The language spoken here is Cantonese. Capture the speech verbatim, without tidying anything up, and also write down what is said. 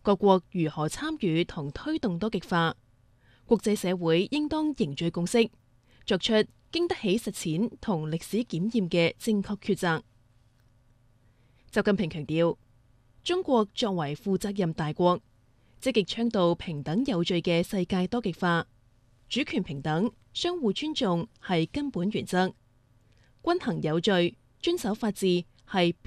各國如何參與同推動多極化，國際社會應當凝聚共識，作出經得起實踐同歷史檢驗嘅正確抉擇。習近平強調，中國作為負責任大國，積極倡導平等有序嘅世界多極化，主權平等、相互尊重係根本原則，均衡有序、遵守法治係